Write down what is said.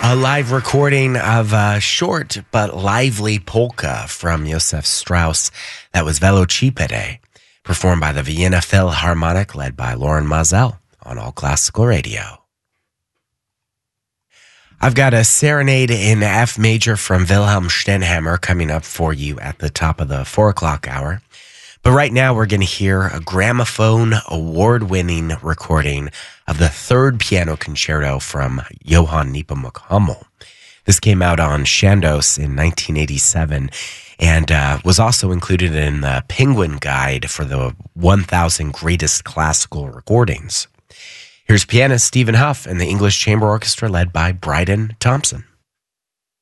A live recording of a short but lively polka from Josef Strauss that was Velocipede, performed by the Vienna Philharmonic led by Lauren Mazel on All Classical Radio. I've got a serenade in F major from Wilhelm Stenhammer coming up for you at the top of the 4 o'clock hour. But right now we're going to hear a gramophone award-winning recording of the third piano concerto from Johann Nepomuk Hummel. This came out on Chandos in 1987 and was also included in the Penguin Guide for the 1,000 Greatest Classical Recordings. Here's pianist Stephen Huff and the English Chamber Orchestra led by Bryden Thompson.